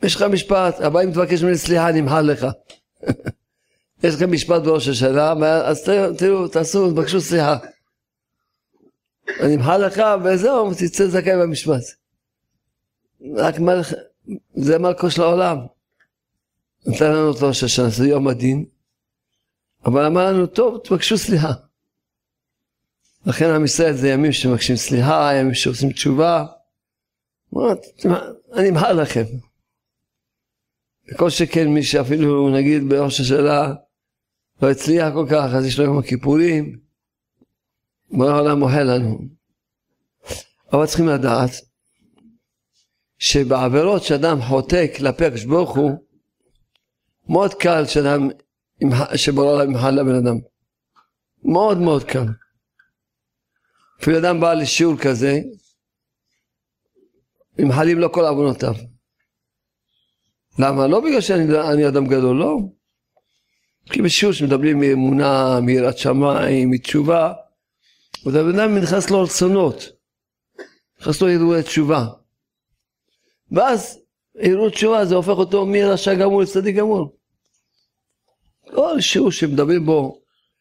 יש לך משפט, הבא אם תבקש ממני סליחה, אני אמחל לך. יש לכם משפט בראש השנה, אז תראו, תעשו, תבקשו סליחה. אני אמחל לך, וזהו, תצא זכאי במשפט. רק זה מלכו של העולם. נתן לנו את ראש השנה, זה יום הדין. אבל אמר לנו, טוב, תבקשו סליחה. לכן עם ישראל זה ימים שמבקשים סליחה, ימים שעושים תשובה. אני אמחל לכם. וכל שכן מי שאפילו נגיד בראש השנה לא הצליח כל כך, אז יש לו יום הכיפורים. בורא העולם מוחל לנו. אבל צריכים לדעת שבעבירות שאדם חוטא כלפי הקדוש ברוך הוא, מאוד קל שבורא העולם ימחל לבן אדם. מאוד מאוד קל. אפילו אדם בא לשיעור כזה, ימחלים לו כל עוונותיו. למה? לא בגלל שאני אדם גדול, לא. כי בשיעור שמדברים מאמונה, מיראת שמיים, מתשובה, ובן אדם נכנס לו רצונות, נכנס לו אירועי תשובה. ואז אירוע תשובה זה הופך אותו מרשע גמור לצדיק גמור. כל שיעור שמדברים בו,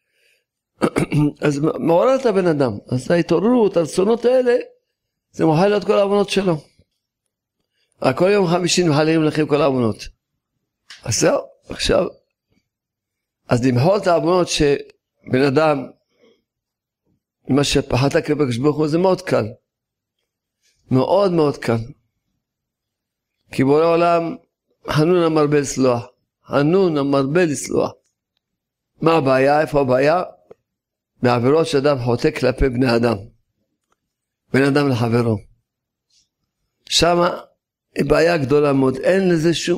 אז מעורר את הבן אדם. אז ההתעוררות, הרצונות האלה, זה מוחל להיות כל העוונות שלו. כל יום חמישי מחלים לכם כל העוונות. אז זהו, עכשיו, אז למחול את העוונות שבן אדם, מה שפחת כלפי הקדוש ברוך הוא, זה מאוד קל. מאוד מאוד קל. כי בורא עולם, חנון המרבה לסלוח. חנון המרבה לסלוח. מה הבעיה? איפה הבעיה? בעבירות שאדם חוטא כלפי בני אדם. בין אדם לחברו. שמה בעיה גדולה מאוד. אין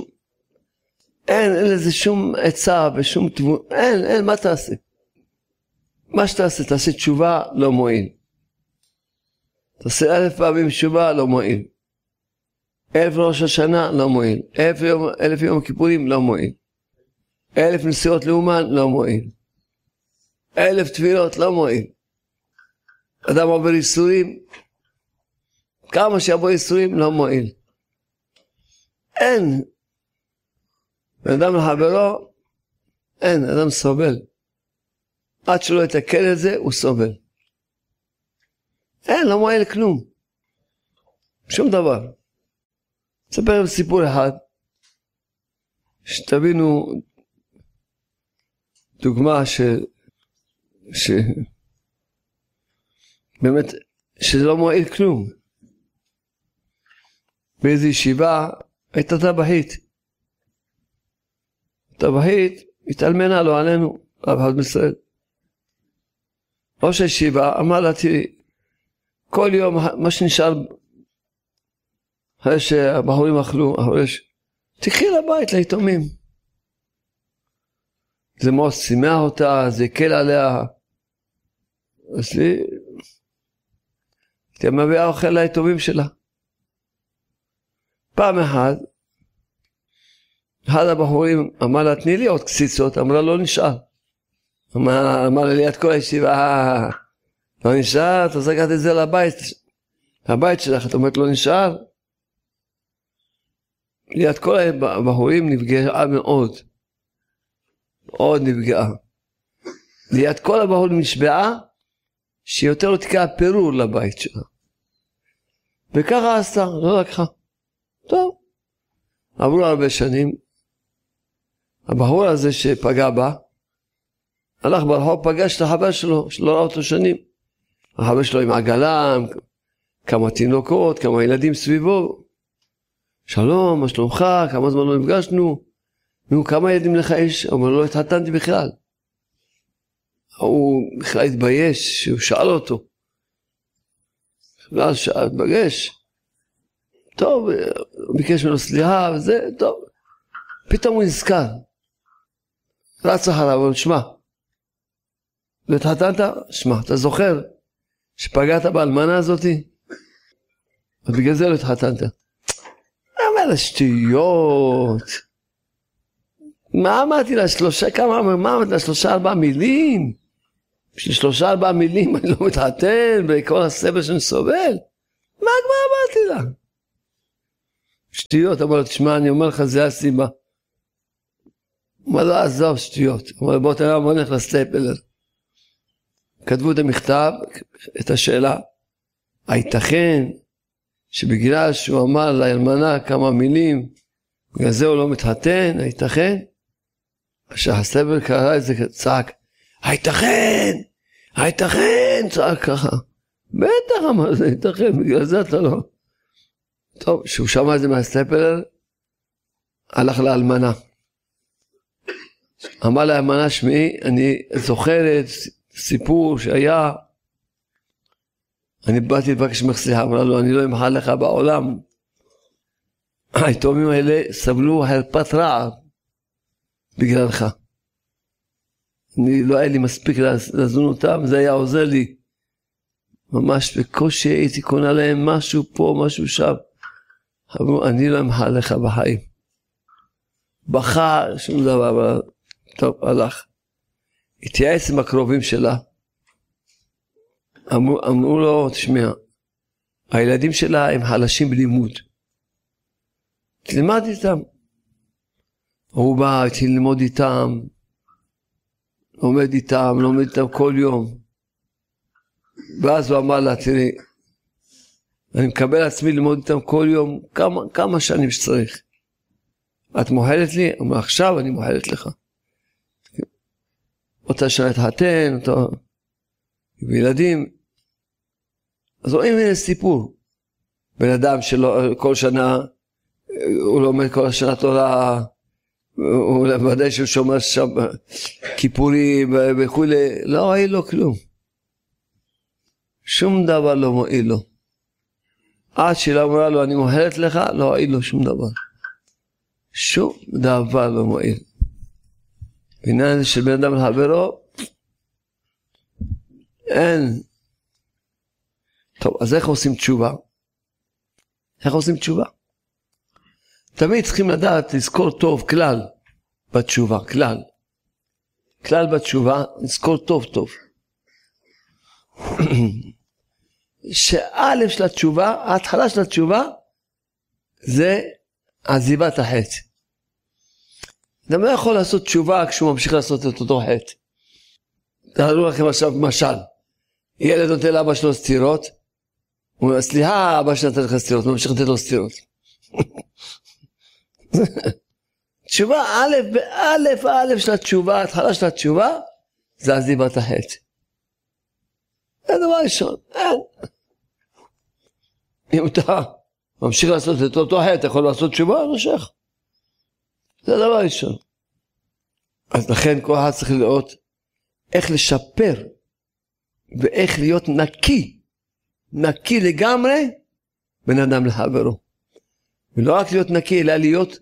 לזה שום עצה ושום תבון. אין, מה תעשה? מה שתעשה, תעשה תשובה, לא מועיל. תעשה 1000 פעמים תשובה, לא מועיל. 1000 ראש השנה, לא מועיל. 1000 יום הכיפורים, לא מועיל. 1000 נסיעות לאומן, לא מועיל. 1000 תפילות, לא מועיל. אדם עובר ייסורים, כמה שיבוא ייסורים, לא מועיל. אין. בן אדם לחברו, אין, אדם סובל. עד שלא יתקן את זה, הוא סובל. אין, לא מועיל כלום. שום דבר. אספר לכם סיפור אחד, שתבינו דוגמה באמת, שזה לא מועיל כלום. באיזו ישיבה, הייתה טבחית. טבחית, התאלמנה לו עלינו, רב אחד בישראל. ראש הישיבה אמר לה, תראי, כל יום מה שנשאר, אחרי שהבחורים אכלו, תקחי לבית ליתומים. זה מאוד שימח אותה, זה הקל עליה. אז לי, היא מביאה אוכל ליתומים שלה. פעם אחד, אחד הבחורים אמר לה, תני לי עוד קציצות, אמרה לא נשאר. אמר לי ליד כל הישיבה, לא נשאר, אתה זקעת את זה לבית שלך, אתה אומרת לא נשאר. ליד כל הבחורים נפגעה מאוד. מאוד נפגעה. ליד כל הבחורים נשבעה, שיותר לא תקעה פירור לבית שלה. וככה עשתה, לא לקחה. טוב. עברו הרבה שנים. הבחור הזה שפגע בה, הלך ברחוב, פגש את החבר שלו, שלא ראה אותו שנים. החבר שלו עם עגלה, כמה תינוקות, כמה ילדים סביבו. שלום, מה שלומך? כמה זמן לא נפגשנו? נו, כמה ילדים לך יש? הוא אומר, לא התחתנתי בכלל. הוא בכלל התבייש, שהוא שאל אותו. ואז שאל, התבייש. טוב, הוא ביקש ממנו סליחה וזה, טוב. פתאום הוא נזכר. רץ אחריו, אבל שמע. לא התחתנת? שמע, אתה זוכר שפגעת באלמנה הזאתי? ובגלל זה לא התחתנת. אמר לה שטויות. מה אמרתי לה? מה אמרתי לה? 3-4 מילים? בשביל 3-4 מילים אני לא מתחתן בכל הסבל שאני סובל? מה כבר אמרתי לה? שטויות. אמר לו, תשמע, אני אומר לך, זה הסיבה. אמר לו, עזוב שטויות. אמר לו, בוא תראה, בוא נלך לסטייפלר. כתבו את המכתב, את השאלה, הייתכן שבגלל שהוא אמר לאלמנה כמה מילים, בגלל זה הוא לא מתחתן, הייתכן? כשהסטייפלר קרא את זה, צעק, הייתכן, צעק ככה. בטח אמר זה, הייתכן, בגלל זה אתה לא. טוב, שהוא שמע את זה מהסטייפלר, הלך לאלמנה. אמר לאלמנה, שמעי, אני זוכרת סיפור שהיה, אני באתי לבקש ממך סליחה, אמרה לו, אני לא אמחל לך בעולם. היתומים האלה סבלו הרפת רעב בגללך. לא היה לי מספיק לזון אותם, זה היה עוזר לי. ממש בקושי הייתי קונה להם משהו פה, משהו שם. אמרו, אני לא אמחל לך בחיים. בכה, שום דבר, טוב, הלך. התייעץ עם הקרובים שלה. אמרו לו, תשמע, הילדים שלה הם חלשים בלימוד. תלמד איתם. הוא בא, התחיל ללמוד איתם, לומד איתם כל יום. ואז הוא אמר לה, תראי, אני מקבל עצמי ללמוד איתם כל יום, כמה שנים שצריך. את מוחלת לי? אמרה, עכשיו אני מוחלת לך. אותה שנה התחתן, אותו וילדים. אז רואים הנה סיפור. בן אדם כל שנה, הוא לומד כל השנה תורה, הוא ודאי שהוא שומר שם כיפורים וכו', לא הועיל לו כלום. שום דבר לא מועיל לו. עד שהיא אמרה לו, אני מוחלת לך, לא הועיל לו שום דבר. שום דבר לא מועיל. בעניין של בן אדם לחברו, אין. טוב, אז איך עושים תשובה? תמיד צריכים לדעת, לזכור טוב כלל בתשובה, כלל בתשובה, לזכור טוב. שא' של התשובה, ההתחלה של התשובה, זה עזיבת החטא. אדם לא יכול לעשות תשובה כשהוא ממשיך לעשות את אותו חטא. תראו לכם עכשיו משל. ילד נותן לאבא שלו סתירות, הוא אומר, סליחה, אבא שנתן לך סתירות, הוא ממשיך לתת לו סתירות. תשובה א' של התשובה, ההתחלה של התשובה, זה עזיבת החטא. זה דבר ראשון, אין. אם אתה ממשיך לעשות את אותו חטא, אתה יכול לעשות תשובה, נושך. זה דבר ראשון. אז לכן כל אחד צריך לראות איך לשפר ואיך להיות נקי לגמרי בין אדם לחברו. ולא רק להיות נקי, אלא להיות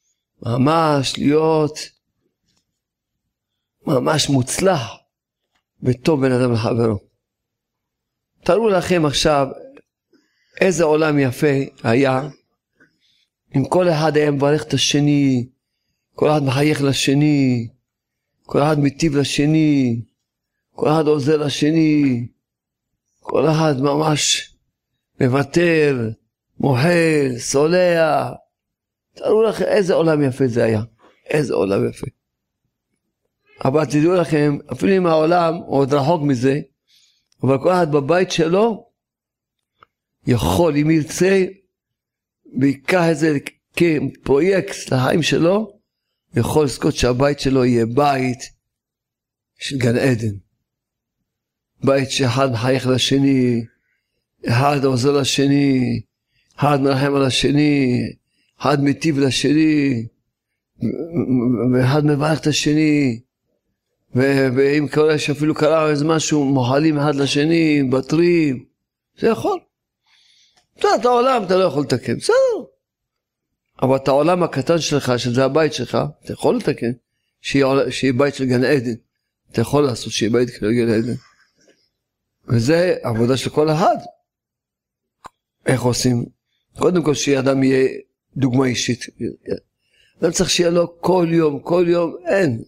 ממש מוצלח וטוב בין אדם לחברו. תראו לכם עכשיו איזה עולם יפה היה אם כל אחד היה מברך את השני, כל אחד מחייך לשני, כל אחד מטיב לשני, כל אחד עוזר לשני, כל אחד ממש מוותר, מוחל, סולח. תראו לכם איזה עולם יפה זה היה, איזה עולם יפה. אבל תדעו לכם, אפילו אם העולם עוד רחוק מזה, אבל כל אחד בבית שלו יכול, אם ירצה, ויקח את זה כפרויקט לחיים שלו, יכול לזכות שהבית שלו יהיה בית של גן עדן. בית שאחד מחייך לשני, אחד עוזר לשני, אחד מרחם על השני, אחד מטיב לשני, ואחד מברך את השני, ואם קורה שאפילו קרה איזה משהו, מוחלים אחד לשני, בטרים, זה יכול. את העולם אתה לא יכול לתקן, בסדר. אבל את העולם הקטן שלך, שזה הבית שלך, אתה יכול לתקן, שיהיה בית של גן עדן. אתה יכול לעשות שיהיה בית של גן עדן. וזה עבודה של כל אחד. איך עושים? קודם כל שאדם יהיה דוגמה אישית. אדם צריך שיהיה לו כל יום, אין.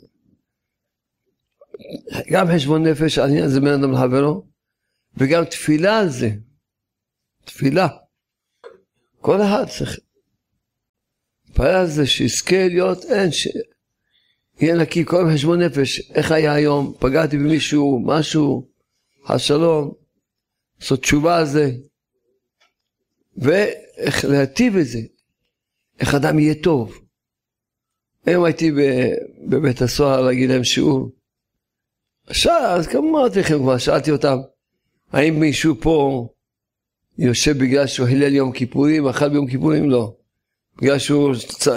גם חשבון נפש, העניין זה בין אדם לחברו, וגם תפילה על זה. תפילה. כל אחד צריך להתפלל על זה שיזכה להיות, יהיה נקי כל חשבון נפש, איך היה היום, פגעתי במישהו, משהו, השלום, לעשות תשובה על זה, ואיך להטיב את זה, איך אדם יהיה טוב. היום הייתי בבית הסוהר להגיד להם שיעור, אז כמה אמרתי לכם כבר, שאלתי אותם, האם מישהו פה יושב בגלל שהוא הילל יום כיפורים, אכל ביום כיפורים? לא. בגלל שהוא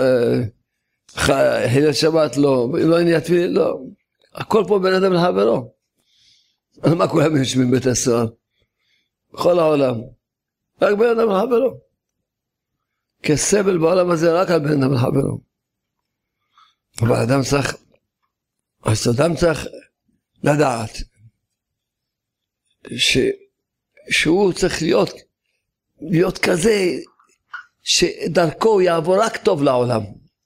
הילל שבת? לא. לא עניין תפילה? לא. הכל פה בן אדם לחברו. אז מה כולם יושבים בבית הסוהר? בכל העולם. רק בן אדם לחברו. כי הסבל בעולם הזה רק על בן אדם לחברו. אבל אדם צריך לדעת שהוא צריך להיות כזה שדרכו יעבור רק טוב לעולם.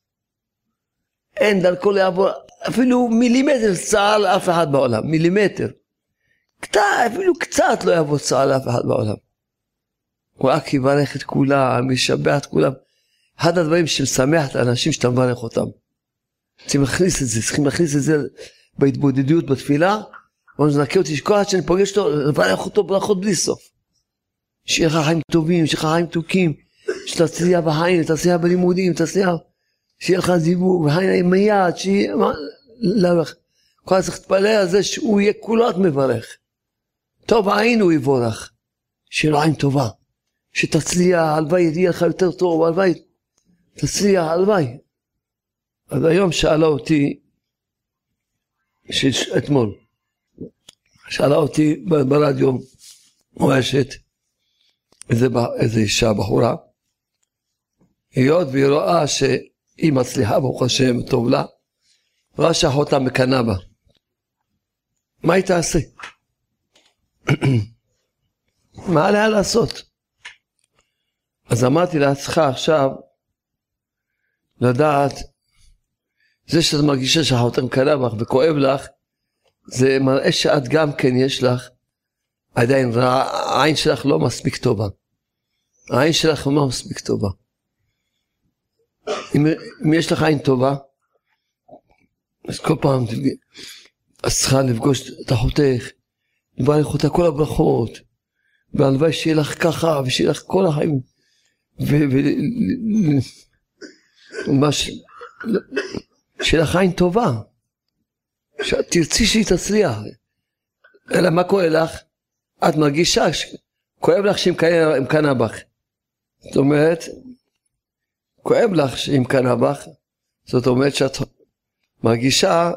אין דרכו לעבור אפילו מילימטר צער לאף אחד בעולם, מילימטר. אפילו קצת לא יעבור צער לאף אחד בעולם. הוא רק יברך את כולם, ישבח את כולם. אחד הדברים שמשמח את האנשים שאתה מברך אותם. צריכים להכניס את זה בהתבודדות, בתפילה, ונזכה אותי שכל עד שאני פוגש אותו, לברך אותו ברכות בלי סוף. שיהיה לך חיים טובים, שיהיה לך חיים תוקים, שתצליח בחיים, תצליח בלימודים, שיהיה לך זיווג, וחיים מיד, שיהיה, כל הזמן צריך להתפלל על זה שהוא יהיה כולו רק מברך. טוב העין הוא יבורך, שיהיה לו עין טובה, שתצליח, הלוואי יהיה לך יותר טוב, הלוואי, תצליח, הלוואי. אז היום שאלה אותי, אתמול, שאלה אותי ברדיו, מואשת, איזה אישה בחורה, היות והיא רואה שהיא מצליחה, ברוך השם, טוב לה, רואה שאחותה מקנה בה. מה היא תעשה? מה עליה לעשות? אז אמרתי לעצמך עכשיו, לדעת, זה שאת מרגישה שאחותה מקנה בך וכואב לך, זה מראה שאת גם כן יש לך, עדיין העין שלך לא מספיק טובה. העין שלך לא מספיק טובה. אם יש לך עין טובה, אז כל פעם את צריכה לפגוש את אחותך, לברך אותה כל הברכות, והלוואי שיהיה לך ככה, ושיהיה לך כל החיים, שיהיה לך עין טובה, תרצי שהיא תצליח. אלא מה קורה לך? את מרגישה, כואב לך שהיא מקנה בך. זאת אומרת, כואב לך שהיא מקנה בך, זאת אומרת שאת מרגישה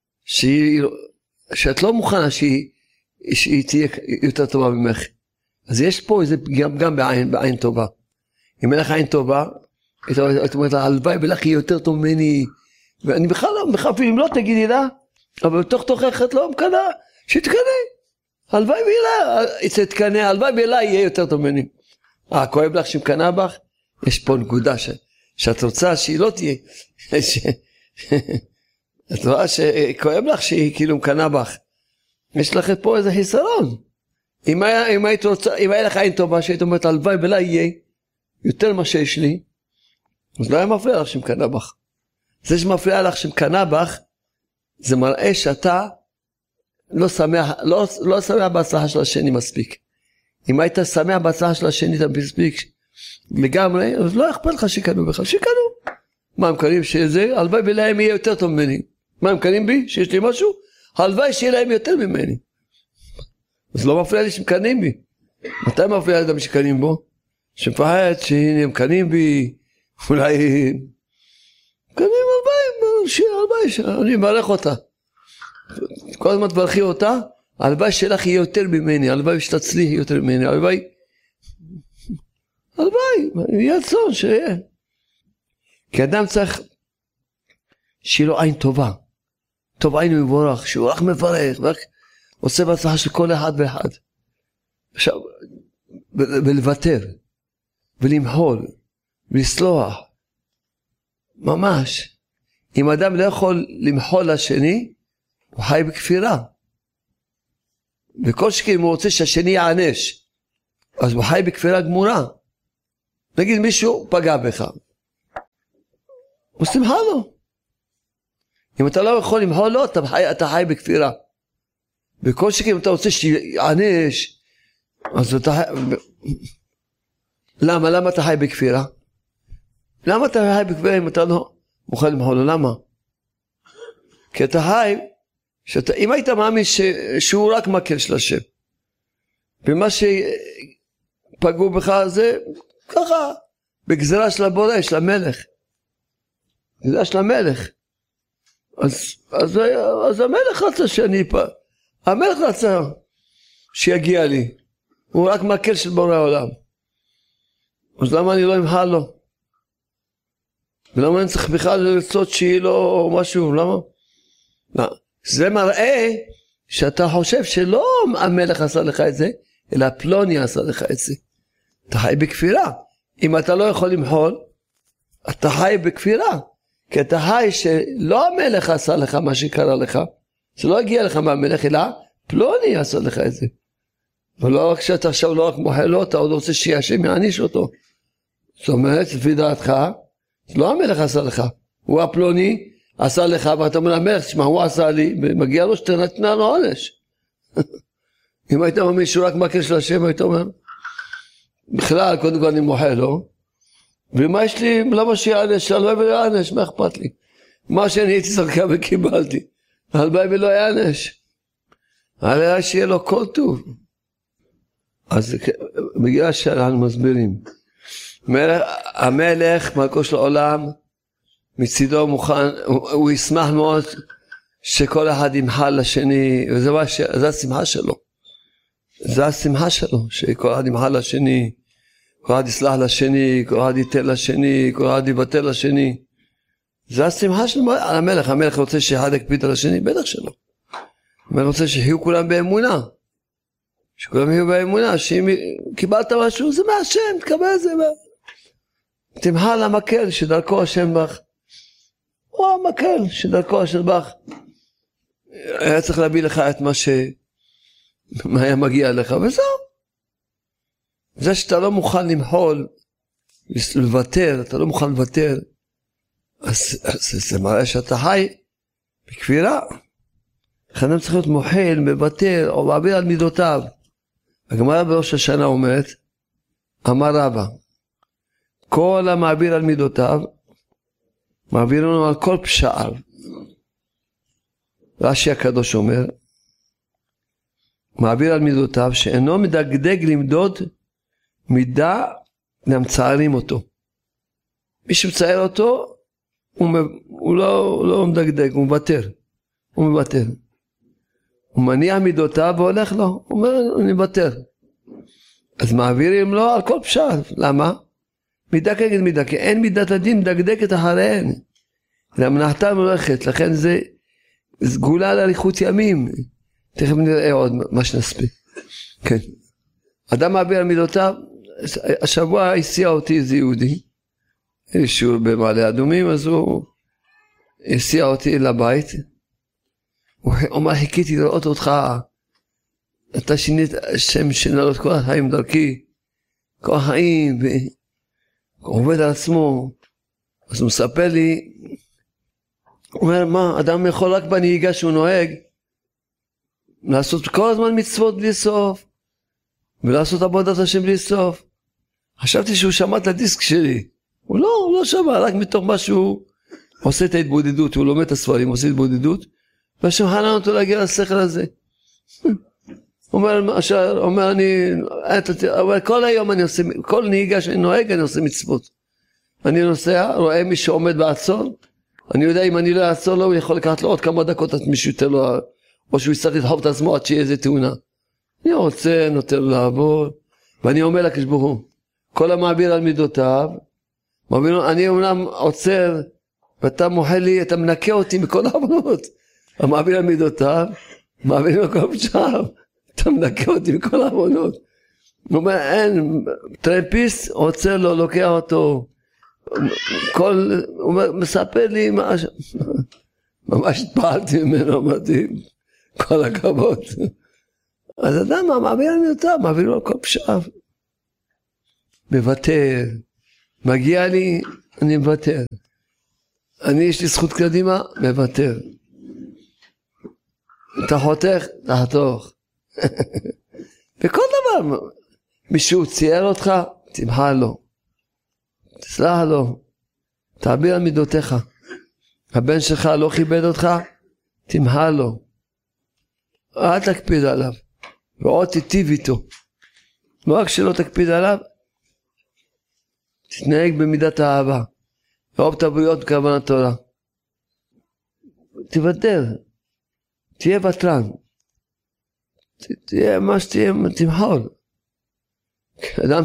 שאת לא מוכנה שהיא תהיה יותר טובה ממך. אז יש פה איזה גם בעין טובה. אם אין לך עין טובה, את אומרת לה, הלוואי ולך יהיה יותר טוב ממני, ואני בכלל אפילו אם לא תגידי לה, אבל בתוך תוכך את לא מקנה, שתקנה. הלוואי ואלה, הלוואי ואלה יהיה יותר טוב ממני. כואב לך שהיא מקנה בך? יש פה נקודה שאת רוצה שהיא לא תהיה. את רואה שכואב לך שהיא כאילו מקנה בך. יש לך פה איזה חיסרון. אם היה לך עין טובה שהיית אומרת הלוואי ואלה יהיה יותר מה שיש לי, אז לא היה מפריע לך שהיא מקנה בך. זה שמפריע לך שהיא מקנה בך, זה מראה שאתה לא שמח בהצלחה של השני מספיק. אם היית שמח בהצלחה של השני מספיק לגמרי, אז לא אכפת לך שיקנו בך, שיקנו. מה הם קנים שזה? הלוואי ולהם יהיה יותר טוב ממני. מה הם קנים בי? שיש לי משהו? הלוואי שיהיה להם יותר ממני. אז לא מפריע לי שמקנים בי. מתי מפריע לאדם שקנים בו? שמפחד שהנה הם קנים בי, אולי קנים הלוואי, אני מברך אותה. כל הזמן תברכי אותה, הלוואי שלך יהיה יותר ממני, הלוואי שתצליחי יותר ממני, הלוואי, יהיה רצון שיהיה. כי אדם צריך שיהיה לו עין טובה, טוב עין מבורך, שהוא רק מברך, רק עושה בהצלחה של כל אחד ואחד. עכשיו, ולוותר, ולמחול, ולסלוח, ממש. אם אדם לא יכול למחול לשני, הוא חי בכפירה. וכל שכן אם הוא רוצה שהשני יענש, אז הוא חי בכפירה גמורה. נגיד מישהו פגע בך, הוא שמחה לו. אם אתה לא יכול למחול לו, אתה חי בכפירה. בכל שכן, אם אתה רוצה שיענש, אז אתה חי... למה אתה חי בכפירה? למה אתה חי בכפירה אם אתה לא מוכן למחול לו? למה? כי אתה חי, אם היית מאמין שהוא רק מקל של השם, ומה שפגעו בך זה ככה, בגזרה של הבורא, של המלך. גזרה של המלך. אז המלך רצה המלך רצה שיגיע לי. הוא רק מקל של בורא העולם. אז למה אני לא אמחל לו? ולמה אני צריך בכלל לרצות שיהיה לו משהו? למה? לא. זה מראה שאתה חושב שלא המלך עשה לך את זה, אלא פלוני עשה לך את זה. אתה חי בכפירה. אם אתה לא יכול למחול, אתה חי בכפירה. כי אתה חי שלא המלך עשה לך מה שקרה לך, זה לא הגיע לך מהמלך, אלא פלוני עשה לך את זה. ולא רק שאתה עכשיו לא רק מוחל לו, אתה עוד רוצה שהשם יעניש אותו. זאת אומרת, לפי דעתך, לא המלך עשה לך, הוא הפלוני עשה לך, ואתה אומר המלך, תשמע, הוא עשה לי, ומגיע לו שתנתנה לו עונש. אם היית אומר מישהו רק מקל של השם, היית אומר, בכלל, קודם כל אני מוחל לו, ומה יש לי, למה שיענש, הלוואי ולא יענש, מה אכפת לי? מה שאני הייתי צדקה וקיבלתי, הלוואי ולא יענש. הלוואי שיהיה לו כל טוב. אז בגלל שאנחנו מסבירים, המלך מלכו של העולם, מצידו מוכן, הוא ישמח מאוד שכל אחד ימחל לשני, וזה השמחה שלו. זה השמחה שלו, שכל אחד ימחל לשני, כל אחד יסלח לשני, כל אחד ייתן לשני, כל אחד יבטל לשני. זה השמחה של המלך. המלך רוצה שאחד יקפיד על השני, בטח שלא. המלך רוצה שיהיו כולם באמונה. שכולם יהיו באמונה, שאם קיבלת משהו, זה מהשם, תקבל זה. תמחל המקל שדרכו השם בך. הוא המקל שדרכו השם בך. היה צריך להביא לך את מה היה מגיע לך, וזהו. זה שאתה לא מוכן למחול, לוותר, אתה לא מוכן לוותר, אז זה מראה שאתה חי בכפירה. לכן צריך להיות מוחל, מוותר, או מעביר על מידותיו. הגמרא בראש השנה אומרת, אמר רבא, כל המעביר על מידותיו, מעביר לנו על כל פשעיו. רש"י הקדוש אומר, מעביר על מידותיו, שאינו מדגדג למדוד מידה, גם מצערים אותו. מי שמצער אותו, הוא לא מדגדג, הוא מוותר. הוא מוותר. הוא מניע מידותיו והולך לו, הוא אומר, אני מוותר. אז מעבירים לו על כל פשעיו. למה? מידה כנגד מידה, כי אין מידת הדין מדגדגת אחריהן. למנחתם הולכת, לכן זה סגולה לאריכות ימים. תכף נראה עוד מה שנספיק. כן. אדם מעביר על מידותיו, השבוע הסיע אותי איזה יהודי, שיעור במעלה אדומים, אז הוא הסיע אותי לבית, הוא אומר, חיכיתי לראות אותך, אתה שינית השם שנעלות כל החיים דרכי, כל החיים, הוא עובד על עצמו, אז הוא מספר לי, הוא אומר, מה, אדם יכול רק בנהיגה שהוא נוהג, לעשות כל הזמן מצוות בלי סוף, ולעשות עבודת השם בלי סוף. חשבתי שהוא שמע את הדיסק שלי, הוא לא שמע, רק מתוך מה שהוא עושה את ההתבודדות, הוא לומד את הספרים, עושה התבודדות, והשם חנן אותו להגיע לשכל הזה. אומר, כל היום אני עושה, כל נהיגה שאני נוהג אני עושה מצוות. אני נוסע, רואה מי שעומד בעצור, אני יודע אם אני לא אעצור לו, הוא יכול לקחת לו עוד כמה דקות עד מישהו יותר לו, או שהוא יצטרך לדחוף את עצמו עד שיהיה איזה תאונה. אני רוצה, נותן לו לעבור, ואני אומר לקדוש ברוך הוא, כל המעביר על מידותיו, אני אומנם עוצר, ואתה מוחל לי, אתה מנקה אותי מכל העוונות. המעביר על מידותיו, מעביר על כל פשעיו, אתה מנקה אותי מכל העוונות. הוא אומר, אין, טרמפיסט עוצר לו, לוקח אותו, הוא מספר לי, ממש התפעלתי ממנו, מדהים, כל הכבוד. אז אדם מעביר על מידותיו, מעביר לו על כל פשעיו. מוותר, מגיע לי, אני מוותר. אני יש לי זכות קדימה, מוותר. אתה חותך, תחתוך. וכל דבר, מישהו צייר אותך, תמחה לו. תסלח לו. תעביר על מידותיך. הבן שלך לא כיבד אותך, תמחה לו. אל תקפיד עליו. ועוד תיטיב איתו. לא רק שלא תקפיד עליו, תתנהג במידת האהבה. ואהוב את הבריות בכוונת תורה. תוותר. תהיה ותרן. תהיה מה שתהיה, תמחול. אדם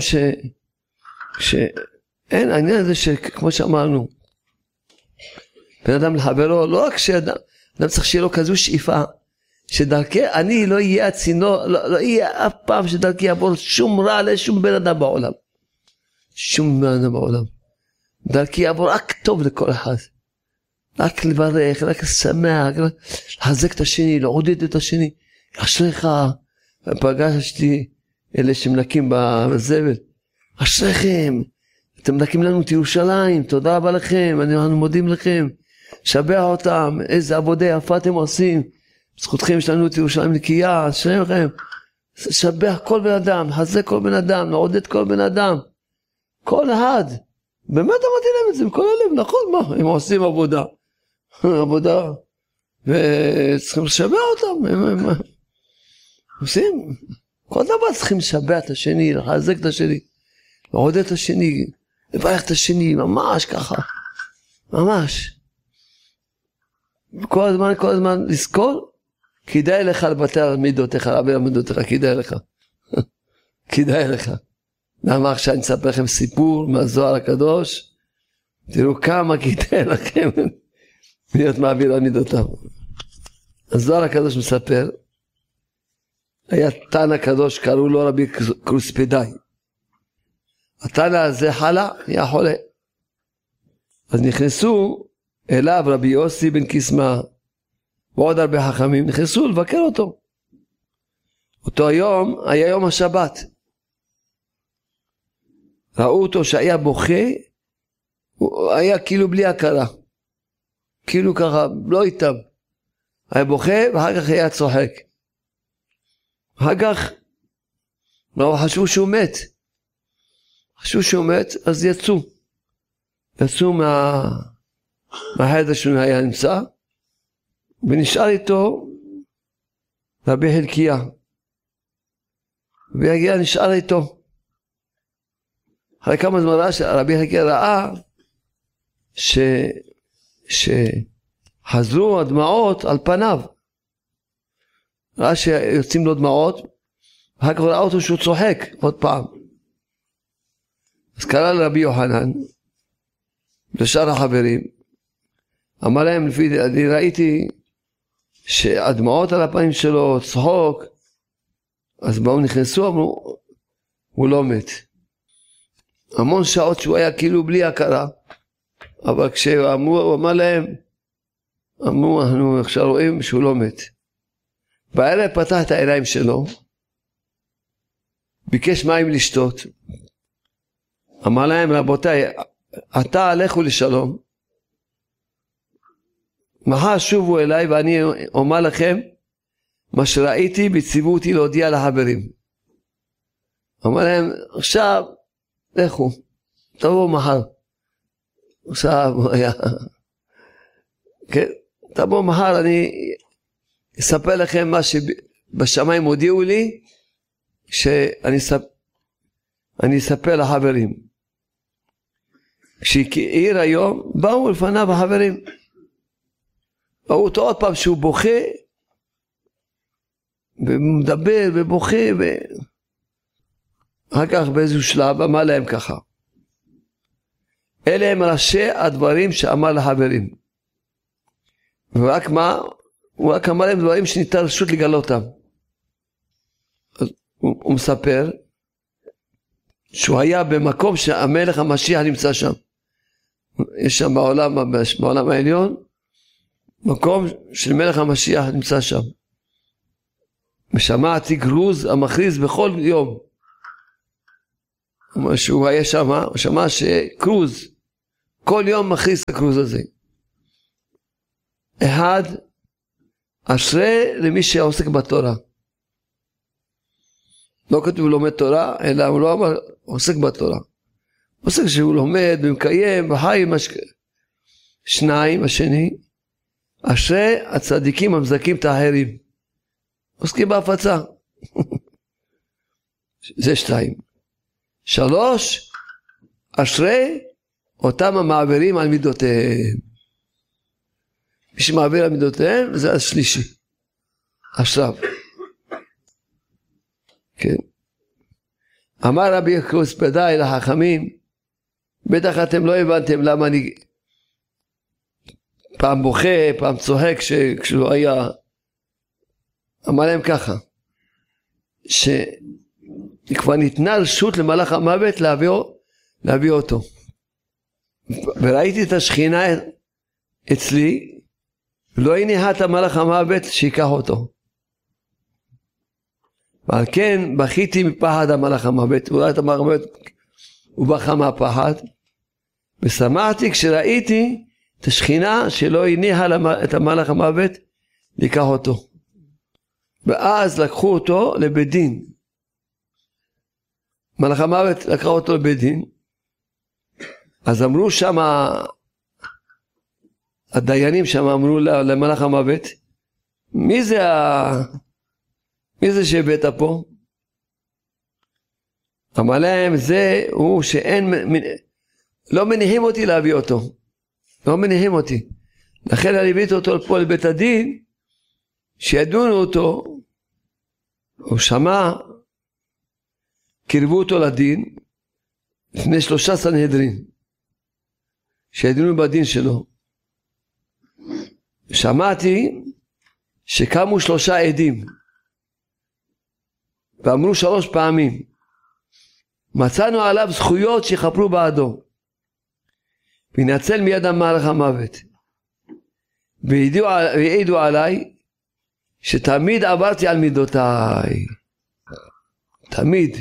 אין, העניין הזה שכמו שאמרנו, בן אדם לחברו, לא רק שאדם צריך שיהיה לו כזו שאיפה, שדרכי, אני לא יהיה הצינור, לא יהיה אף פעם שדרכי יעבור שום רע לשום בן אדם בעולם. שום בן אדם בעולם. דרכי יעבור רק טוב לכל אחד. רק לברך, רק לשמח, לחזק את השני, לעודד את השני. אשריך, פגשתי אלה שמנקים בזבל. אשריכם, אתם מנקים לנו את ירושלים, תודה רבה לכם, אנחנו מודים לכם. שבח אותם, איזה עבודה יפה אתם עושים. זכותכם יש לנו את ירושלים נקייה, אשריכם. שבח כל בן אדם, לחזק כל בן אדם, לעודד כל בן אדם. כל אחד. באמת אמרתי להם את זה מכל הלב, נכון, מה? הם עושים עבודה. עבודה. וצריכים לשבח אותם. הם עושים. כל דבר צריכים לשבח את השני, לחזק את השני. לעודד את השני. לברך את השני, ממש ככה. ממש. כל הזמן לזכור, כדאי לך לוותר על מידותיך, להעביר על מידותיך, כדאי לך. כדאי לך. למה עכשיו אני אספר לכם סיפור מהזוהר הקדוש, תראו כמה כדאי לכם להיות מעביר על מידותיו. הזוהר הקדוש מספר, היה תנא קדוש, קראו לו רבי קרוספידאי. התנא הזה חלה, היה חולה. אז נכנסו אליו רבי יוסי בן קיסמא, ועוד הרבה חכמים, נכנסו לבקר אותו. אותו היום היה יום השבת. ראו אותו שהיה בוכה, הוא היה כאילו בלי הכרה. כאילו ככה, לא איתם. היה בוכה ואחר כך היה צוחק. אחר כך, חשבו שהוא מת. חשבו שהוא מת, אז יצאו. יצאו מהחדר שהוא היה נמצא, ונשאר איתו רבי חלקיה. ויגיע נשאר איתו. אחרי כמה זמן רבי חלקיה ראה שחזרו הדמעות על פניו. ראה שיוצאים לו דמעות, ואחר כך ראה אותו שהוא צוחק עוד פעם. אז קרא לרבי יוחנן, לשאר החברים, אמר להם, אני ראיתי שהדמעות על הפנים שלו, צחוק, אז באו נכנסו, אמרו, הוא לא מת. המון שעות שהוא היה כאילו בלי הכרה, אבל כשהוא אמר להם, אמרו, אנחנו עכשיו רואים שהוא לא מת. בערב פתח את העיניים שלו, ביקש מים לשתות, אמר להם, רבותיי, אתה הלכו לשלום, מחר שובו אליי ואני אומר לכם, מה שראיתי בציוו אותי להודיע לחברים. אמר להם, עכשיו, לכו, תבואו מחר. עכשיו, היה, כן, תבואו מחר, אני אספר לכם מה שבשמיים הודיעו לי, שאני אספר לחברים. כשהעיר היום, באו לפניו החברים. ראו אותו עוד פעם שהוא בוכה, ומדבר ובוכה, אחר כך באיזשהו שלב אמר להם ככה, אלה הם ראשי הדברים שאמר לחברים. ורק מה? הוא רק אמר להם דברים שניתן רשות לגלות אותם. הוא מספר שהוא היה במקום שהמלך המשיח נמצא שם. יש שם בעולם העליון, מקום של מלך המשיח נמצא שם. ושמעתי גרוז המכריז בכל יום. שהוא היה שם, הוא שמע שקרוז, כל יום מכריז את הקרוז הזה. אחד, אשרי למי שעוסק בתורה. לא כתוב לומד תורה, אלא הוא לא אמר עוסק בתורה. עוסק שהוא לומד ומקיים וחי. שניים, השני, אשרי הצדיקים המזכים את האחרים. עוסקים בהפצה. זה שתיים. שלוש, אשרי אותם המעבירים על מידותיהם. מי שמעביר על מידותיהם זה השלישי. עכשיו. כן. אמר רבי קוספדאי לחכמים, בטח אתם לא הבנתם למה אני פעם בוכה, פעם צוחק כשלא היה. אמר להם ככה, שכבר ניתנה רשות למלאך המוות להביא אותו. וראיתי את השכינה אצלי, לא הניחה את המלאך המוות שיקח אותו. ועל כן בכיתי מפחד המלאך המוות. הוא ראה את המלאך המוות, הוא בכה מהפחד. ושמחתי כשראיתי את השכינה שלא הניחה את המלאך המוות לקח אותו. ואז לקחו אותו לבית דין. מלאך המוות לקח אותו לבית דין. אז אמרו שם, הדיינים שם אמרו למלאך המוות, מי זה שהבאת פה? אמר להם, זה הוא לא מניחים אותי להביא אותו. לא מניחים אותי. לכן אני הבאתי אותו פה לבית הדין, שידונו אותו, הוא שמע, קרבו אותו לדין, לפני 3 סנהדרין, שידונו בדין שלו. שמעתי שקמו 3 עדים, ואמרו 3 פעמים, מצאנו עליו זכויות שיחפרו בעדו, וינצל מיד המלאך המוות. והעידו עליי, שתמיד עברתי על מידותיי. תמיד.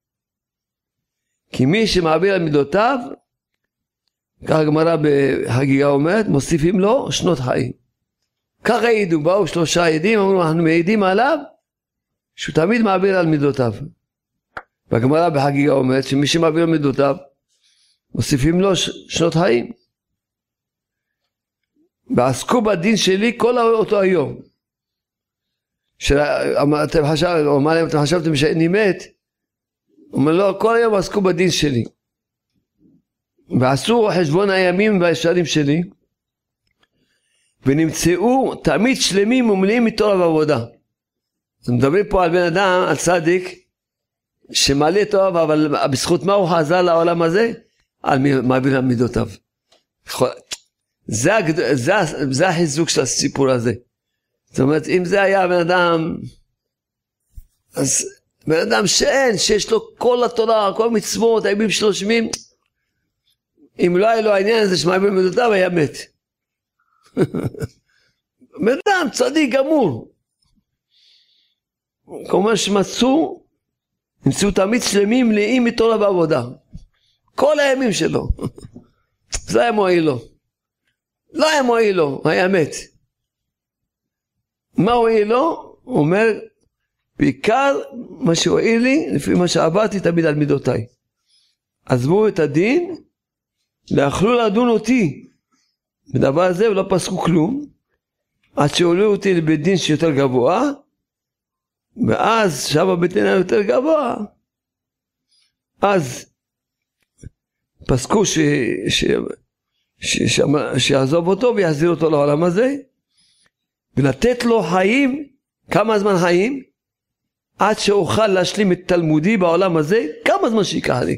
כי מי שמעביר על מידותיו, כך הגמרא בחגיגה אומרת, מוסיפים לו שנות חיים. כך העידו, באו 3 עדים, אמרו, אנחנו מעידים עליו, שהוא תמיד מעביר על מידותיו. והגמרא בחגיגה אומרת, שמי שמעביר על מידותיו, מוסיפים לו שנות חיים. ועסקו בדין שלי כל אותו היום. אתם חשבתם שאני מת? הוא אומר לו, כל היום עסקו בדין שלי. ועשו חשבון הימים והישרים שלי, ונמצאו תמיד שלמים ומלאים מתורה ועבודה. אז מדברים פה על בן אדם, על צדיק, שמלא תורה, אבל בזכות מה הוא חזר לעולם הזה? על מעביר על מידותיו. זה החיזוק של הסיפור הזה. זאת אומרת, אם זה היה בן אדם, אז בן אדם שיש לו כל התורה, כל מצוות, הימים שלו שמים, אם לא היה לו העניין הזה שמעביר מידותיו, היה מת. בן אדם צדיק גמור. כלומר נמצאו תמיד שלמים מלאים מתורה בעבודה. כל הימים שלו. זה היה מועיל לו. לא היה מועיל לו, היה מת. מה הועיל לו? הוא אומר, בעיקר מה שהועיל לי, לפי מה שעברתי תמיד על מידותיי. עזבו את הדין, לאכלו לדון אותי. בדבר הזה ולא פסקו כלום, עד שעולו אותי לבית דין שיותר גבוה, ואז שם הבית דין יותר גבוה, אז פסקו שיעזוב אותו ויחזיר אותו לעולם הזה, ולתת לו חיים, כמה זמן חיים? עד שאוכל להשלים את תלמודי בעולם הזה, כמה זמן שיקח לי.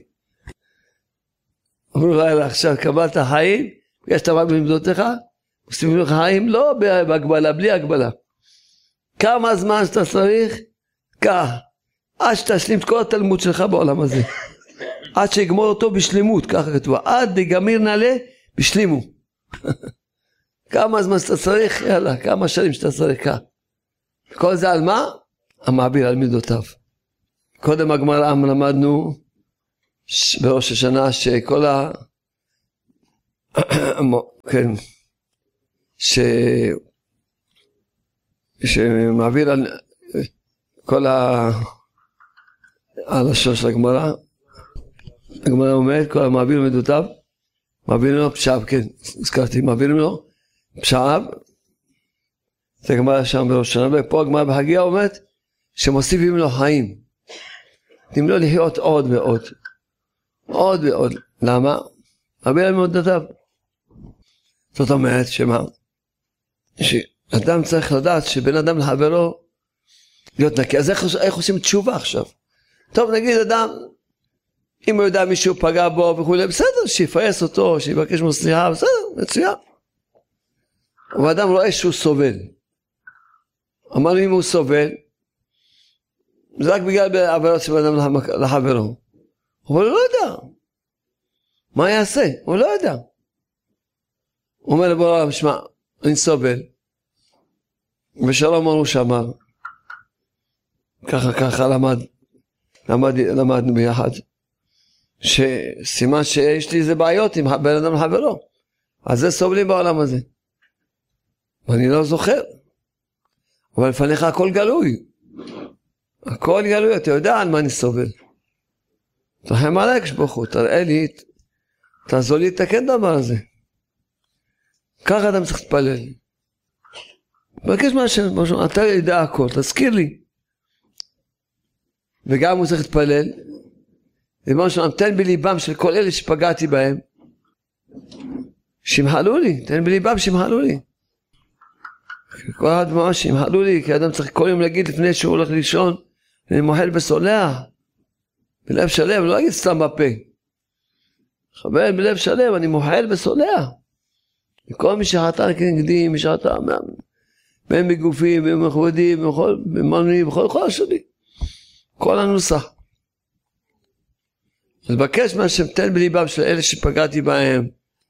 אמרו לה, עכשיו קבלת חיים, יש דבר בלמדותיך, עושים לך חיים, לא בהגבלה, בלי הגבלה. כמה זמן שאתה צריך, כך, עד שתשלים את כל התלמוד שלך בעולם הזה. עד שיגמור אותו בשלמות, ככה כתוב, עד דגמיר נעלה בשלימו. כמה זמן שאתה צריך, יאללה, כמה שנים שאתה צריך, כך. כל זה על מה? המעביר על מידותיו. קודם הגמרא למדנו בראש השנה שכל כן, שמעביר על כל הלשון של הגמרא. הגמרא אומרת, כל המעביר מדותיו, מעבירים לו פשעיו, כן, הזכרתי, מעבירים לו פשעיו, זה הגמרא שם בראש השנה, ופה הגמרא בהגיעה אומרת, שמוסיפים לו חיים, נותנים לו לחיות עוד ועוד, עוד ועוד, למה? מעבירים מדותיו. זאת אומרת, שמה? שאדם צריך לדעת שבין אדם לחברו להיות נקי. אז איך עושים תשובה עכשיו? טוב, נגיד אדם, אם הוא יודע מישהו פגע בו וכו', בסדר, שיפייס אותו, שיבקש ממנו סליחה, בסדר, מצוין. אבל אדם רואה שהוא סובל. אמרנו אם הוא סובל, זה רק בגלל עבירות של אדם לחברו. אבל הוא לא יודע. מה יעשה? הוא לא יודע. הוא אומר לבורא, שמע, אני סובל. ושלום אמרו שאמר. ככה למדנו ביחד. שסימן שיש לי איזה בעיות עם בן אדם לחברו. אז זה סובלים בעולם הזה. ואני לא זוכר. אבל לפניך הכל גלוי. הכל גלוי, אתה יודע על מה אני סובל. תרחם עליי כשבוכו, תראה לי, תעזור לי לתקן דבר הזה. ככה אדם צריך להתפלל. בקש מהשם, אתה יודע הכל, תזכיר לי. וגם הוא צריך להתפלל. ובמה תן בליבם של כל אלה שפגעתי בהם. שמחלו לי, תן בליבם שמחלו לי. כל אחד ממש שמחלו לי, כי אדם צריך כל יום להגיד לפני שהוא הולך לישון, אני מוחל בסולח. בלב שלם, לא אגיד סתם בפה. חבר בלב שלם, אני מוחל בסולח. וכל מי שחטא כנגדי, מי שחטא, בין בגופים, בין מכבודים, במנויים, בכל השני. כל הנוסח. אז בקש מהשם תן בליבם של אלה שפגעתי בהם.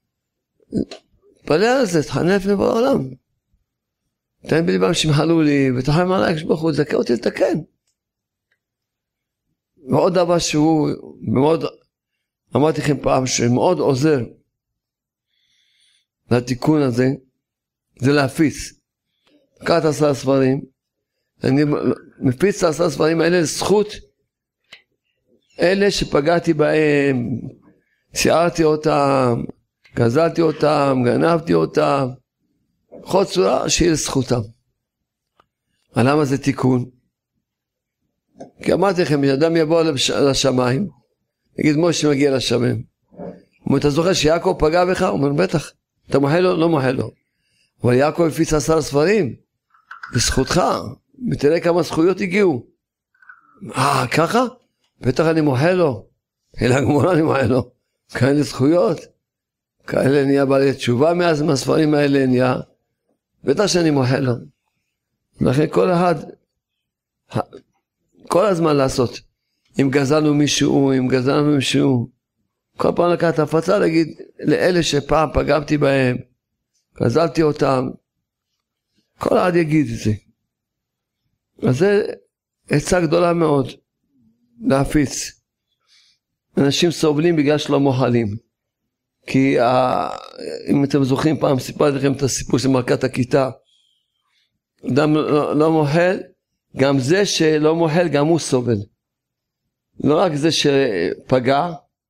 תפלל על זה, תחנף לי בעולם. תן בליבם שמחלו לי, ותחם עליי כשבחו, תזכה אותי לתקן. ועוד דבר שהוא מאוד, אמרתי לכם פעם, שמאוד עוזר לתיקון הזה, זה להפיץ. לקחת 10 ספרים, אני מפיץ 10 ספרים האלה לזכות אלה שפגעתי בהם, שיערתי אותם, גזלתי אותם, גנבתי אותם, בכל צורה שיהיה לזכותם. למה זה תיקון? כי אמרתי לכם, אדם יבוא לשמיים, נגיד משה מגיע לשמיים, הוא אומר, אתה זוכר שיעקב פגע בך? הוא אומר, בטח, אתה מוחל לו? לא מוחל לו. אבל יעקב הפיץ 10 ספרים, לזכותך, ותראה כמה זכויות הגיעו. ככה? בטח אני מוחל לו, אלא גמורה אני מוחל לו, כאלה זכויות, כאלה נהיה בעלי תשובה מהספרים האלה נהיה, בטח שאני מוחל לו. לכן כל אחד, כל הזמן לעשות, אם גזלנו מישהו, כל פעם לקחת הפצה להגיד לאלה שפעם פגעתי בהם, גזלתי אותם, כל אחד יגיד את זה. אז זה עצה גדולה מאוד. להפיץ. אנשים סובלים בגלל שלא מוחלים. כי אם אתם זוכרים פעם סיפרתי לכם את הסיפור של מלכת הכיתה. אדם לא מוחל, גם זה שלא מוחל גם הוא סובל. לא רק זה שפגע,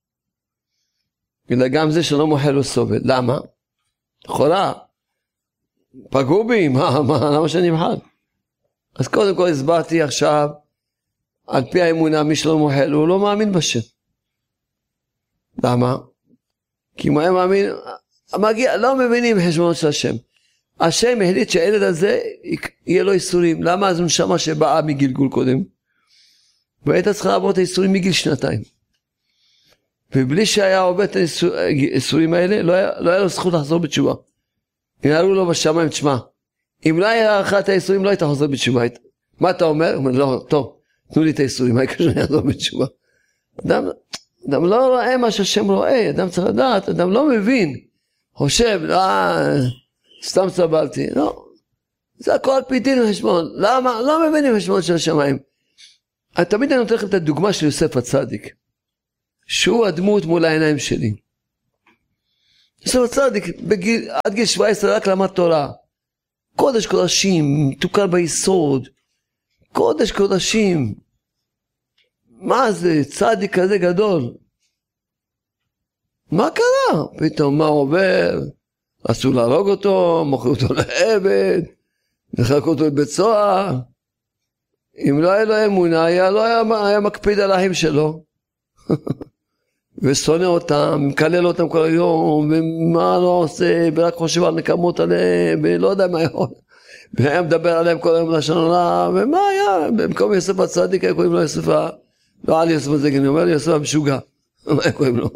אלא גם זה שלא מוחל הוא סובל. למה? לכאורה, פגעו בי, למה שאני מחל? אז קודם כל הסברתי עכשיו, על פי האמונה, מי שלא מוחל, הוא לא מאמין בשם. למה? כי אם הוא היה מאמין, לא מבינים חשבונות של השם. השם החליט שהילד הזה יהיה לו איסורים. למה? אז הוא נשמה שבאה מגלגול קודם. והייתה צריכה לעבור את האיסורים מגיל 2. ובלי שהיה עובד את האיסורים האלה, לא היה לו זכות לחזור בתשובה. אם יראו לו בשמיים, תשמע, אם לא היה אחת האיסורים, לא היית חוזר בתשובה. מה אתה אומר? הוא אומר, לא, טוב. תנו לי את האיסורים, מה יקרה שאני אעזור בתשובה? אדם לא רואה מה שהשם רואה, אדם צריך לדעת, אדם לא מבין, חושב, סתם סבלתי, לא, זה הכל פי דין וחשבון. למה? לא מבינים חשבון של השמיים. תמיד אני נותן לכם את הדוגמה של יוסף הצדיק, שהוא הדמות מול העיניים שלי. יוסף הצדיק עד גיל 17 רק למד תורה. קודש קודשים, תוקן ביסוד. קודש קודשים. מה זה? צדיק כזה גדול. מה קרה? פתאום מה עובר? אסור להרוג אותו, מוכר אותו לעבד, נחלק אותו לבית סוהר. אם לא היה לו אמונה, היה מקפיד על החיים שלו. ושונא אותם, מקלל אותם כל היום, ומה לא עושה, ורק חושב על נקמות עליהם, ולא יודע מה יכול. והיה מדבר עליהם כל היום לשון הרע, ומה היה? במקום יוסף הצדיק, היה קוראים לו יוסף, לא על יוסף הזה, אני אומר לי יוסף המשוגע. מה היה קוראים לו?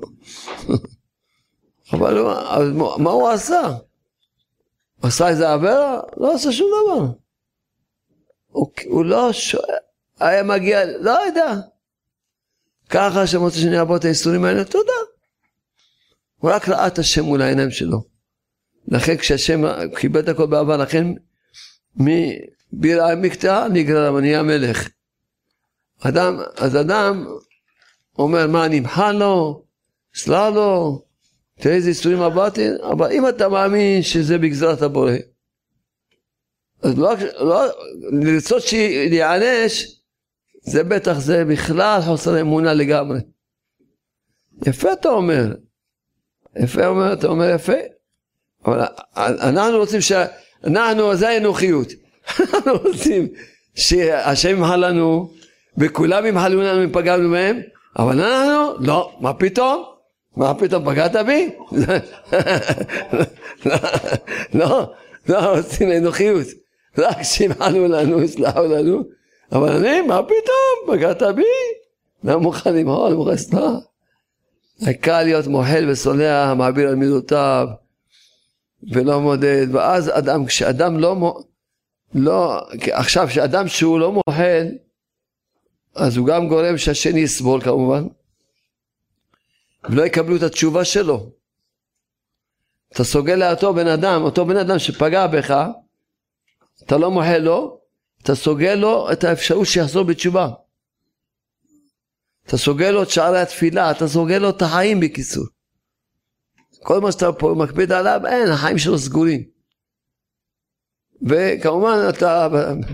אבל מה הוא עשה? עשה איזה עבירה? לא עשה שום דבר. הוא לא היה מגיע, לא יודע. ככה שמוצא שאני אעבור את האיסורים האלה, תודה. הוא רק ראה את השם מול העיניים שלו. לכן כשהשם קיבל את הכל בעבר, לכן מבירא עמיקתא נגרר נהיה המלך. אז אדם אומר, מה נמחל לו? סלח לו? תראה איזה איסורים עברתי, אבל אם אתה מאמין שזה בגזרת הבורא, אז לא לרצות שיענש, זה בטח זה בכלל חוסר אמונה לגמרי. יפה אתה אומר. יפה אומר, אתה אומר יפה. אבל אנחנו רוצים זה האנוכיות. אנחנו רוצים שהשם ימחל לנו, וכולם ימחלו לנו אם פגענו מהם, אבל אנחנו, לא, מה פתאום? מה פתאום פגעת בי? לא, רוצים אנוכיות. רק שימחלו לנו, יסלחו לנו, אבל אני, מה פתאום? פגעת בי? לא מוכן למחול, מוכן לסלח. העיקר להיות מוחל וסולח, מעביר על מידותיו, ולא מודד. ואז כשאדם עכשיו כשאדם שהוא לא מוחל, אז הוא גם גורם שהשני יסבול כמובן, ולא יקבלו את התשובה שלו. אתה סוגל לאותו בן אדם שפגע בך, אתה לא מוחל לו, אתה סוגל לו את האפשרות שיחזור בתשובה. אתה סוגל לו את שערי התפילה, אתה סוגל לו את החיים בקיצור. כל מה שאתה פה מקפיד עליו, אין, החיים שלו סגורים. וכמובן אתה,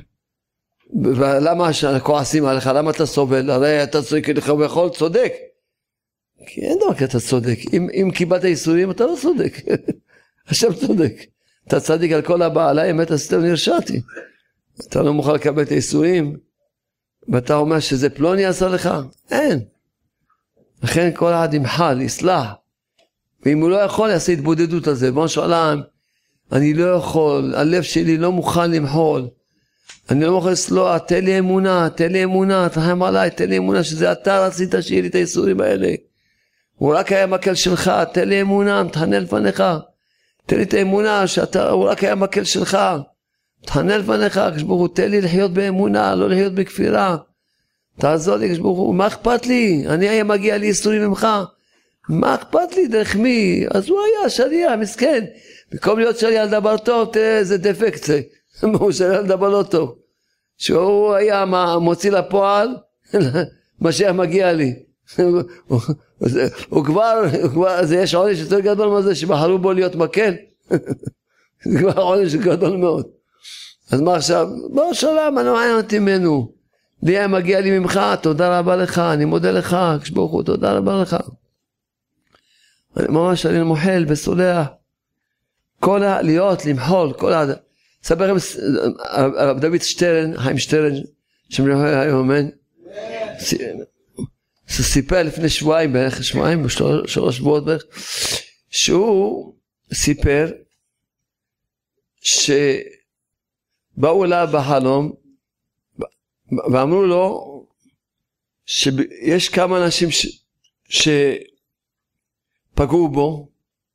ולמה כועסים עליך, למה אתה סובל? הרי אתה כביכול צודק. כי אין דבר כי אתה צודק. אם קיבלת איסורים אתה לא צודק. השם צודק. אתה צדיק על כל הבעלה, אמת עשיתם נרשעתי. אתה לא מוכן לקבל את האיסורים, ואתה אומר שזה פלוני עשה לך? אין. לכן כל אחד ימחל, יסלח. ואם הוא לא יכול, יעשה התבודדות על זה. בוא שואלם, אני לא יכול, הלב שלי לא מוכן למחול. אני לא מוכן לסלוח, תן לי אמונה, תחם עליי, תן לי אמונה שזה אתה רצית שיהיה לי את האיסורים האלה. הוא רק היה מקל שלך, תן לי אמונה, תחנה לפניך. תן לי את האמונה הוא רק היה מקל שלך. תחנה לפניך, כשברוך תן לי לחיות באמונה, לא לחיות בכפירה. תעזור לי, כשברוך מה אכפת לי? אני היה מגיע לי איסורים ממך. מה אכפת לי? דרך מי? אז הוא היה שליח, מסכן. במקום להיות שליח דבר טוב, תראה איזה דפקט זה. הוא שליח דבר לא טוב. שהוא היה מוציא לפועל, מה שהיה מגיע לי. הוא כבר, זה יש עונש יותר גדול מה זה, שבחרו בו להיות מקל. זה כבר עונש גדול מאוד. אז מה עכשיו? בוא שלום, אני לא מעניין אותי ממנו. לי היה מגיע לי ממך, תודה רבה לך, אני מודה לך, כשברוך הוא, תודה רבה לך. ממש אני מוחל וסולח. להיות, למחול, כל האדם. ספר לכם, הרב דוד שטרן, חיים שטרן, שמלך היום, סיפר לפני שבועיים בערך, שלוש שבועות בערך, שהוא סיפר שבאו אליו בחלום ואמרו לו שיש כמה אנשים שפגעו בו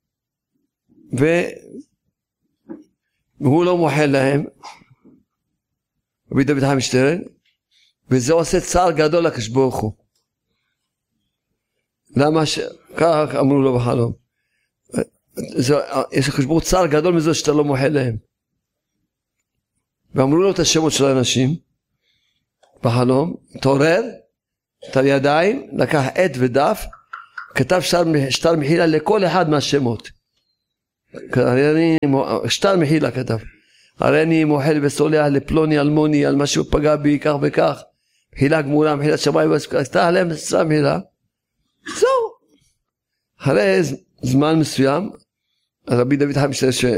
והוא לא מוחל להם, רבי דוד חיים שטרן, וזה עושה צער גדול לקדוש ברוך הוא. למה כך אמרו לו בחלום? יש לקדוש ברוך הוא צער גדול מזה שאתה לא מוחל להם. ואמרו לו את השמות של האנשים בחלום, תעורר את הידיים, לקח עט ודף, כתב שטר מחילה לכל אחד מהשמות. שטר מחילה כתב, הרי אני מוחל וסולח לפלוני אלמוני על מה שהוא פגע בי כך וכך, מחילה גמורה, מחילת שמיים, עשתה עליהם שטר מחילה, זהו. אחרי זמן מסוים, רבי דוד חיים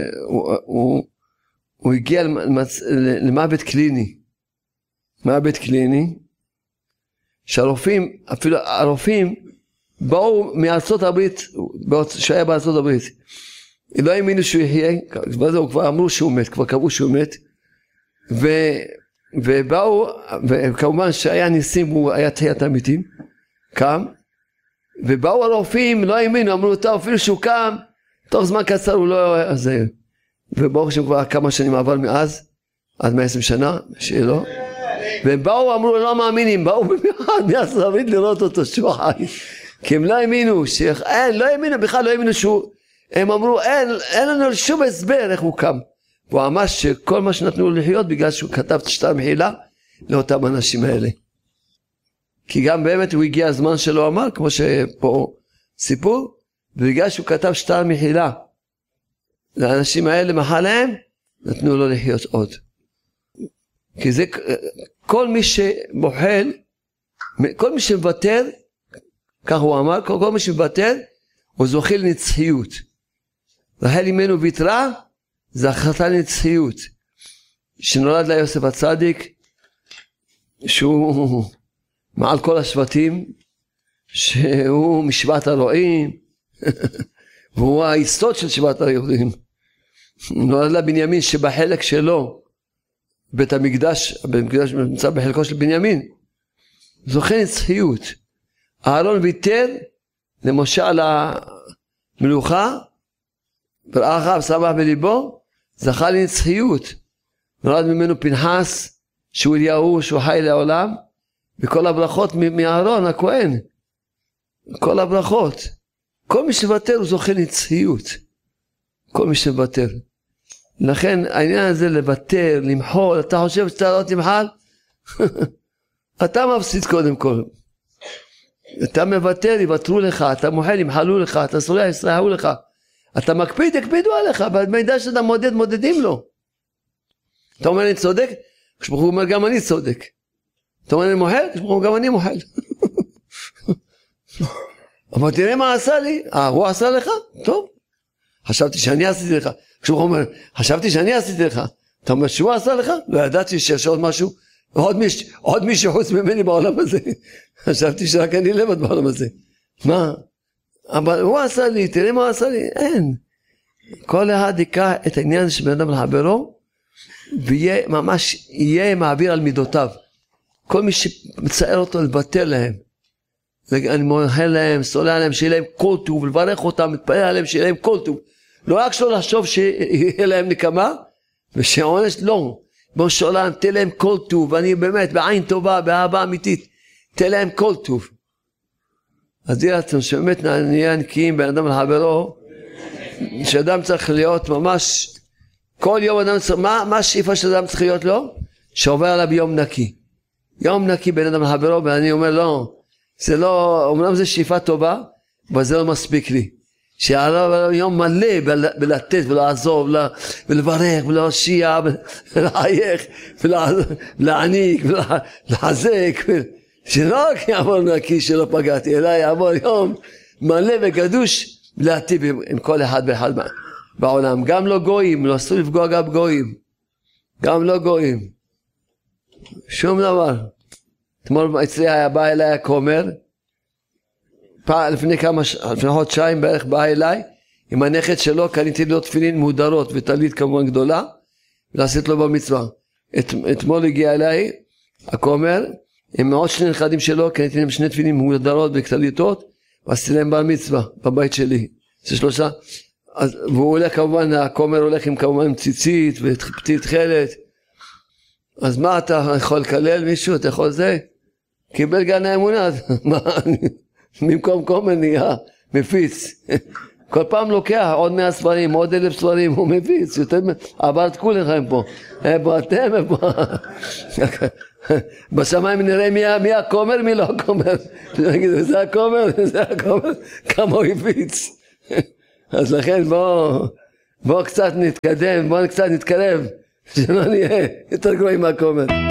שהוא הגיע למוות קליני, מוות קליני, שהרופאים, אפילו הרופאים, באו מארצות הברית, שהיה בארצות הברית, לא האמינו שהוא יחיה, כבר אמרו שהוא מת, כבר קבעו שהוא מת, ובאו, וכמובן שהיה ניסים, הוא היה תחיית המתים, קם, ובאו הרופאים, לא האמינו, אמרו אותו, אפילו שהוא קם, תוך זמן קצר הוא לא היה זה, וברוך שם כבר כמה שנים עבר מאז, עד 120 שנה, שיהיה לו, והם באו, אמרו, לא מאמינים, באו במיוחד מארצות הברית לראות אותו שהוא חי, כי הם לא האמינו, לא האמינו, בכלל לא האמינו שהוא, הם אמרו, אין לנו שום הסבר איך הוא קם. והוא אמר שכל מה שנתנו לו לחיות, בגלל שהוא כתב שטר מחילה לאותם אנשים האלה. כי גם באמת הוא הגיע הזמן שלו אמר, כמו שפה סיפור, ובגלל שהוא כתב שטר מחילה לאנשים האלה, מחל להם, נתנו לו לחיות עוד. כי זה, כל מי שמוחל, כל מי שמוותר, כך הוא אמר, כל מי שמוותר, הוא זוכה לנצחיות. רחל אמנו ויתרה, זכתה לנצחיות. שנולד לה יוסף הצדיק, שהוא מעל כל השבטים, שהוא משבט הרועים, והוא היסוד של שבט היהודים. נולד לה בנימין שבחלק שלו, בית המקדש, נמצא בחלקו של בנימין, זוכה לנצחיות. אהרון ויתר למשה על המלוכה, ורעך שמח בליבו, זכה לנצחיות. נולד ממנו פנחס, שהוא אליהו, שהוא חי לעולם, וכל הברכות מאהרון הכהן, כל הברכות. כל מי שוותר הוא זוכה לנצחיות, כל מי שוותר. לכן העניין הזה לוותר, למחול, אתה חושב שאתה לא תמחל? אתה מפסיד קודם כל. אתה מוותר, יוותרו לך, אתה מוחל, ימחלו לך, אתה סולח, יסלחו לך. אתה מקפיד, יקפידו עליך, במידע שאתה מודד, מודדים לו. אתה אומר אני צודק, כשברוך הוא אומר גם אני צודק. אתה אומר אני מוחל, כשברוך הוא גם אני מוחל. אבל תראה מה עשה לי, הוא עשה לך? טוב. חשבתי שאני עשיתי לך. כשברוך הוא אומר, חשבתי שאני עשיתי לך. אתה אומר שהוא עשה לך? לא ידעתי שיש עוד משהו, עוד מישהו חוץ ממני בעולם הזה. חשבתי שרק אני לבד בעולם הזה. מה? אבל הוא עשה לי, תראה מה הוא עשה לי, אין. כל אחד ייקח את העניין של בן אדם לחברו, ויהיה ממש, יהיה מעביר על מידותיו. כל מי שמצער אותו לבטל להם. אני מוהל להם, סולח להם, שיהיה להם כל טוב, לברך אותם, מתפלל עליהם, שיהיה להם כל טוב. לא רק שלא לחשוב שיהיה להם נקמה, ושעונש לא. בוא שולם, תהיה להם כל טוב, ואני באמת בעין טובה, באהבה אמיתית, תהיה להם כל טוב. אז יהיה אתם שבאמת נהיה נקיים בין אדם לחברו, שאדם צריך להיות ממש, כל יום אדם צריך, מה השאיפה שאדם צריך להיות לו? שעובר עליו יום נקי. יום נקי בין אדם לחברו, ואני אומר לא, זה לא, אומנם זה שאיפה טובה, אבל זה לא מספיק לי. שעליו יום מלא בלתת ולעזוב, ולברך ולהושיע, ולחייך, ולהעניק, ולחזק, שלא רק יעבור נקי שלא פגעתי, אלא יעבור יום מלא וגדוש להטיב עם כל אחד ואחד בעולם. גם לא גויים, לא אסור לפגוע גם גויים. גם לא גויים. שום דבר. אתמול אצלי היה בא אליי הכומר, לפני חודשיים בערך בא אליי, עם הנכד שלו קניתי לו תפילין מודרות וטלית כמובן גדולה, ולעשית לו במצווה. אתמול הגיע אליי הכומר, עם עוד שני נכדים שלו, קניתי להם שני תפילין מודרות וכתליתות, ועשיתי להם בר מצווה בבית שלי. זה 3. והוא הולך כמובן, הכומר הולך עם כמובן ציצית ופתית תכלת. אז מה אתה יכול לקלל מישהו? אתה יכול זה? קיבל גן האמונה. במקום כומר נהיה מפיץ. כל פעם לוקח עוד 100 ספרים, עוד 1,000 ספרים, הוא מפיץ. עברת כולכם פה. איפה אתם? בשמיים נראה מי הכומר, מי לא הכומר. זה הכומר, זה הכומר. כמה הוא הפיץ. אז לכן בואו, בואו קצת נתקדם, בואו קצת נתקרב, שלא נהיה יותר גרועים מהכומר.